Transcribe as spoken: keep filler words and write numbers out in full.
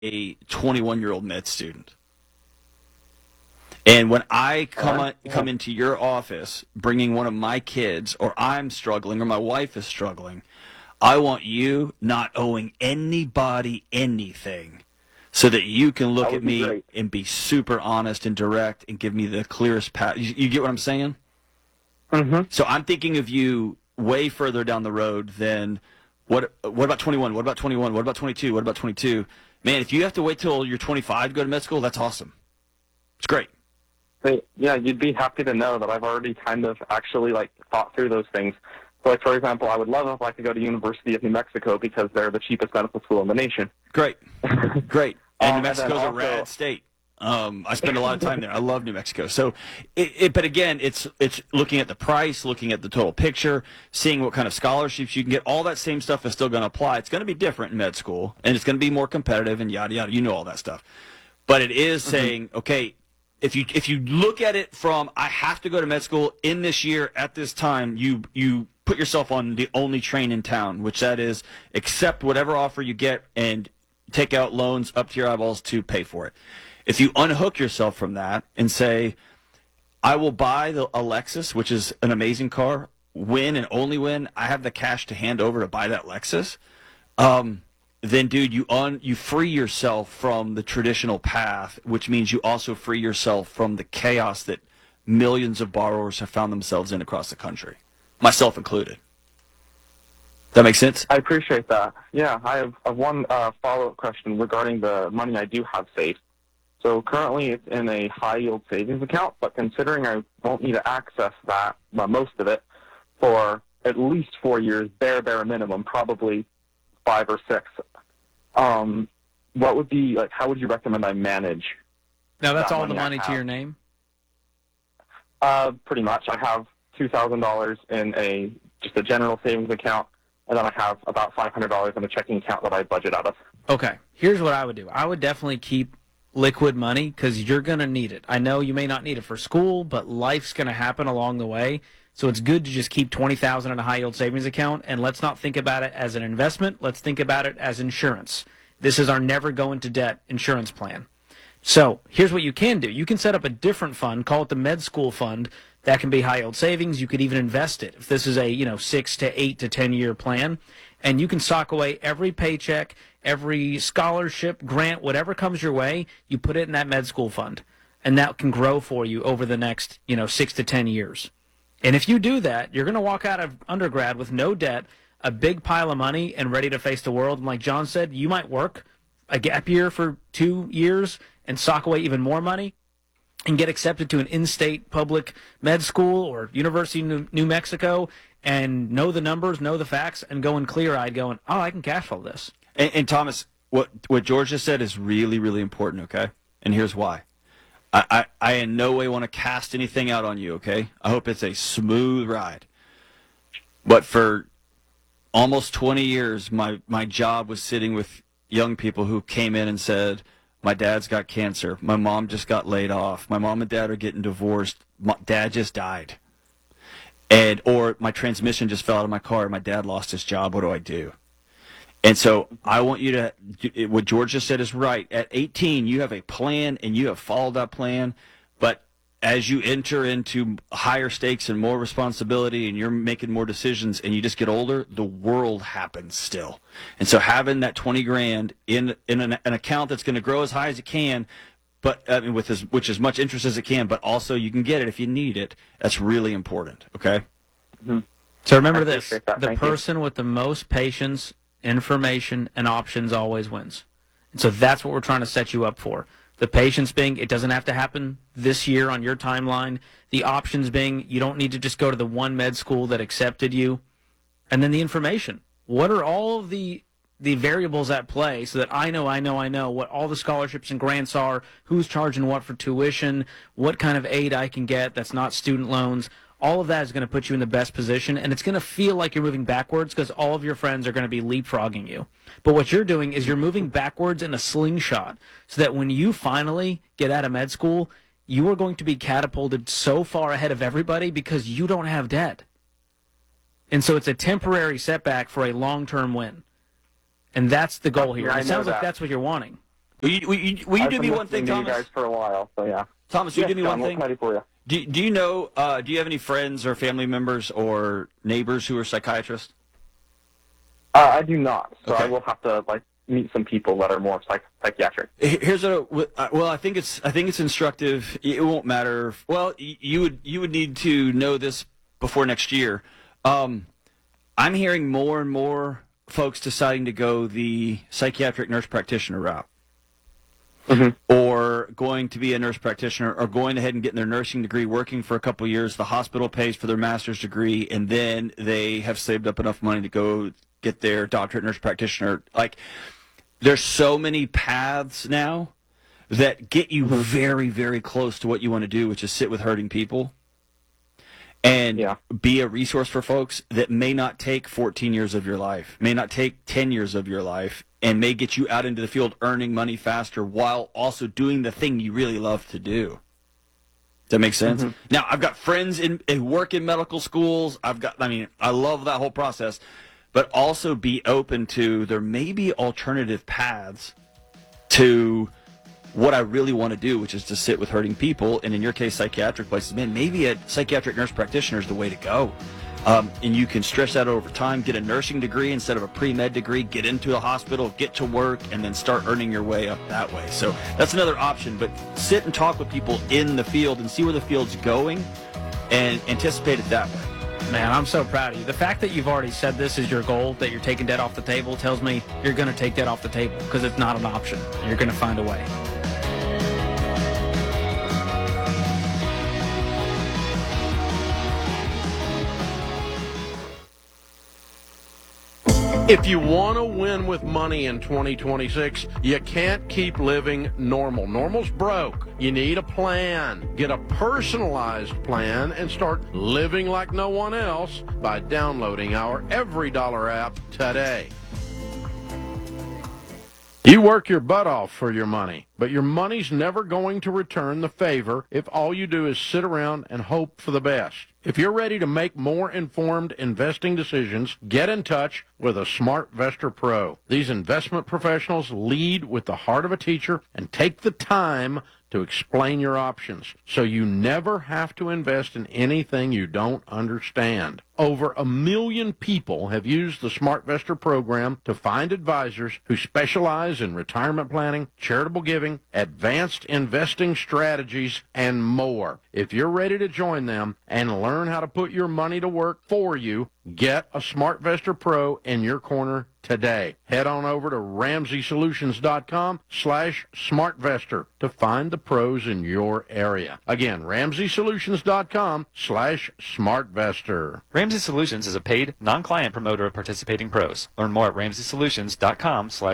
a twenty-one-year-old med student. And when I come on, come into your office bringing one of my kids, or I'm struggling, or my wife is struggling, I want you not owing anybody anything so that you can look at me great. and be super honest and direct and give me the clearest path. You, you get what I'm saying? Mm-hmm. So I'm thinking of you way further down the road than what what about twenty-one? What about twenty-one? What about twenty-two? What about twenty-two? Man, if you have to wait till you're twenty-five to go to med school, that's awesome. It's great. But, yeah, you'd be happy to know that I've already kind of actually, like, thought through those things. So, like, for example, I would love if I could go to University of New Mexico because they're the cheapest medical school in the nation. Great. Great. And Um, New and then Mexico's a also- rad state. Um, I spend a lot of time there. I love New Mexico. So, it, it, but again, it's it's looking at the price, looking at the total picture, seeing what kind of scholarships you can get. All that same stuff is still going to apply. It's going to be different in med school, and it's going to be more competitive and yada yada. You know all that stuff. But it is Mm-hmm. saying, okay, if you if you look at it from I have to go to med school in this year at this time, you you put yourself on the only train in town, which that is accept whatever offer you get and take out loans up to your eyeballs to pay for it. If you unhook yourself from that and say, I will buy the a Lexus, which is an amazing car, when and only when I have the cash to hand over to buy that Lexus, um, then, dude, you un, you free yourself from the traditional path, which means you also free yourself from the chaos that millions of borrowers have found themselves in across the country, myself included. That makes sense? I appreciate that. Yeah, I have, I have one uh, follow-up question regarding the money I do have saved. So currently it's in a high-yield savings account, but considering I won't need to access that, well, most of it, for at least four years, bare, bare minimum, probably five or six, um, what would be, like, how would you recommend I manage? Now, that's that all the money I money to have? your name? Uh, pretty much. I have two thousand dollars in a just a general savings account, and then I have about five hundred dollars in a checking account that I budget out of. Okay, here's what I would do. I would definitely keep liquid money because you're going to need it. I know you may not need it for school, but life's going to happen along the way. So it's good to just keep twenty thousand dollars in a high-yield savings account, and let's not think about it as an investment. Let's think about it as insurance. This is our never go into debt insurance plan. So here's what you can do. You can set up a different fund, call it the med school fund. That can be high-yield savings. You could even invest it if this is a you know six to eight to ten-year plan, and you can sock away every paycheck, every scholarship, grant, whatever comes your way, you put it in that med school fund, and that can grow for you over the next you know six to ten years. And if you do that, you're going to walk out of undergrad with no debt, a big pile of money, and ready to face the world. And like John said, you might work a gap year for two years and sock away even more money and get accepted to an in-state public med school or University of New Mexico and know the numbers, know the facts, and go in clear-eyed going, oh, I can cash flow this. And, and Thomas, what what George just said is really, really important, okay? And here's why. I, I, I in no way want to cast anything out on you, okay? I hope it's a smooth ride. But for almost twenty years, my, my job was sitting with young people who came in and said, my dad's got cancer. My mom just got laid off. My mom and dad are getting divorced. My dad just died. And or my transmission just fell out of my car. My dad lost his job. What do I do? And so I want you to, what George just said is right. At eighteen, you have a plan and you have followed that plan. But as you enter into higher stakes and more responsibility and you're making more decisions and you just get older, the world happens still. And so having that twenty grand in in an, an account that's going to grow as high as it can, but I mean, with as, which as much interest as it can, but also you can get it if you need it, that's really important, okay? Mm-hmm. So remember I this, appreciate that. the Thank person with the most patience, information, and options always wins. And so that's what we're trying to set you up for. The patience being, it doesn't have to happen this year on your timeline. The options being, you don't need to just go to the one med school that accepted you. And then the information. What are all of the the variables at play so that I know, I know, I know what all the scholarships and grants are, who's charging what for tuition, what kind of aid I can get that's not student loans. All of that is going to put you in the best position, and it's going to feel like you're moving backwards because all of your friends are going to be leapfrogging you. But what you're doing is you're moving backwards in a slingshot so that when you finally get out of med school, you are going to be catapulted so far ahead of everybody because you don't have debt. And so it's a temporary setback for a long-term win. And that's the goal here. Yeah, I It know sounds like that. that's what you're wanting. Will you, will you, will you I've do been me one thing, listening to Thomas? you guys for a while, so yeah. Thomas, will Yes, you do me John, one what thing? can I do for you? Do, do you know, uh, do you have any friends or family members or neighbors who are psychiatrists? Uh, I do not, so Okay. I will have to like meet some people that are more psych- psychiatric. Here's a well. I think it's I think it's instructive. It won't matter. Well, you would you would need to know this before next year. Um, I'm hearing more and more folks deciding to go the psychiatric nurse practitioner route, Mm-hmm. or going to be a nurse practitioner, or going ahead and getting their nursing degree, working for a couple of years. The hospital pays for their master's degree, and then they have saved up enough money to go get their doctorate nurse practitioner. Like, there's so many paths now that get you very, very close to what you want to do, which is sit with hurting people and Yeah. be a resource for folks that may not take fourteen years of your life, may not take ten years of your life, and may get you out into the field earning money faster while also doing the thing you really love to do. Does that make sense? Mm-hmm. Now, I've got friends in, in work in medical schools. I've got, I mean, I love that whole process. But also be open to there may be alternative paths to what I really want to do, which is to sit with hurting people, and in your case, psychiatric places. Man, maybe a psychiatric nurse practitioner is the way to go. Um, and you can stretch that over time, get a nursing degree instead of a pre-med degree, get into a hospital, get to work, and then start earning your way up that way. So that's another option. But sit and talk with people in the field and see where the field's going and anticipate it that way. Man, I'm so proud of you. The fact that you've already said this is your goal, that you're taking debt off the table, tells me you're going to take debt off the table because it's not an option. You're going to find a way. If you want to win with money in twenty twenty-six, you can't keep living normal. Normal's broke. You need a plan. Get a personalized plan and start living like no one else by downloading our Every Dollar app today. You work your butt off for your money, but your money's never going to return the favor if all you do is sit around and hope for the best. If you're ready to make more informed investing decisions, get in touch with a SmartVestor Pro. These investment professionals lead with the heart of a teacher and take the time to explain your options, so you never have to invest in anything you don't understand. Over a million people have used the SmartVestor program to find advisors who specialize in retirement planning, charitable giving, advanced investing strategies, and more. If you're ready to join them and learn how to put your money to work for you, get a SmartVestor Pro in your corner today. Head on over to RamseySolutions.com slash SmartVestor to find the pros in your area. Again, RamseySolutions.com slash SmartVestor. Ramsey Solutions is a paid, non-client promoter of participating pros. Learn more at RamseySolutions.com slash